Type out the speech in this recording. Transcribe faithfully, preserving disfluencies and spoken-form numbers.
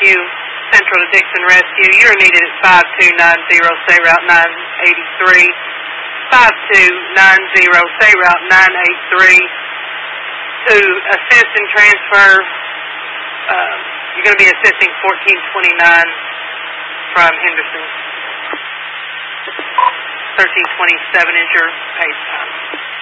Rescue, Central to Dixon Rescue. You're needed at five two nine zero, say route nine eighty-three. five two nine zero, say route nine eighty-three. To assist and transfer, uh, you're going to be assisting fourteen twenty-nine from Henderson. thirteen twenty-seven is your pace time.